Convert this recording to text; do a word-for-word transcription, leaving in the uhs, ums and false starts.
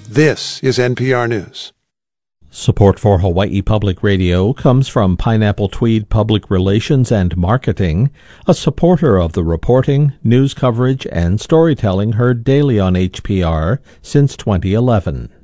This is N P R News. Support for Hawaii Public Radio comes from Pineapple Tweed Public Relations and Marketing, a supporter of the reporting, news coverage, and storytelling heard daily on H P R since twenty eleven.